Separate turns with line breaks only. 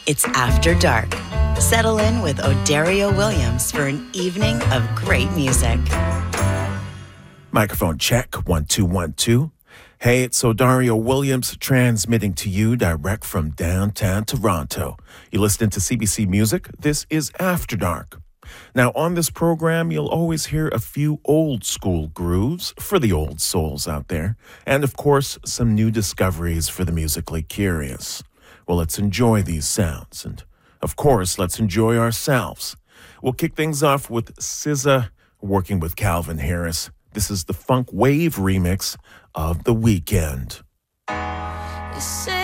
It's After Dark. Settle in with Odario Williams for an evening of great music.
Microphone check, 1 2 1 2. Hey, it's Odario Williams transmitting to you direct from downtown Toronto. You're listening to CBC Music. This is After Dark. Now, on this program, you'll always hear a few old school grooves for the old souls out there, and of course, some new discoveries for the musically curious. Well, let's enjoy these sounds, and of course, let's enjoy ourselves. We'll kick things off with SZA working with Calvin Harris. This is the Funk Wave remix of The Weeknd.
You say